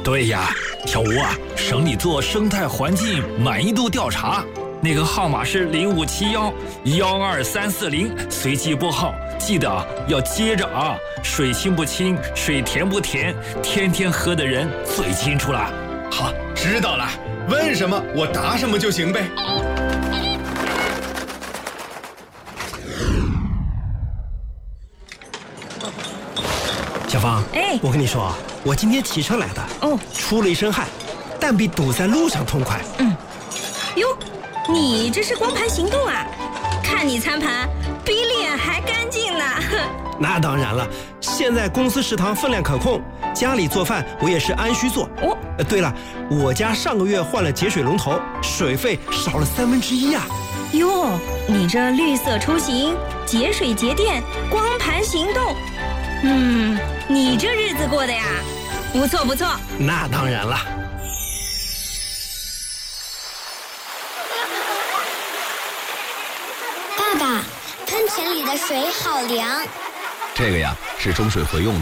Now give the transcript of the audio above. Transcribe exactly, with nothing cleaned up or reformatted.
对呀，小吴啊，省里做生态环境满意度调查，那个号码是零五七幺幺二三四零，随机拨号，记得啊要接着啊，水清不清，水甜不甜，天天喝的人最清楚了。 好，知道了，问什么我答什么就行呗。 小芳， 哎， 我跟你说，我今天骑车来的， 哦， 出了一身汗，但比堵在路上痛快。 嗯，哟，你这是光盘行动啊？看你餐盘比脸还干净呢。 那当然了，现在公司食堂分量可控，家里做饭我也是按需做。 哦， 呃，对了，我家上个月换了节水龙头，水费少了三分之一啊。 哟，你这绿色出行、节水节电、光盘行动，嗯，你这日子过的呀，不错不错。 那当然了。 爸爸，喷泉里的水好凉。 这个呀是中水回用的，